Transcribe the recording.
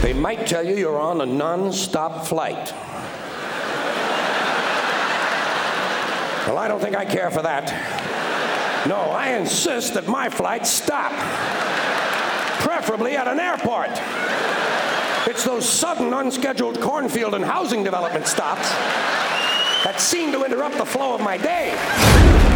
They might tell you you're on a non-stop flight. Well, I don't think I care for that. No, I insist that my flights stop. Preferably at an airport. It's those sudden, unscheduled cornfield and housing development stops that seem to interrupt the flow of my day.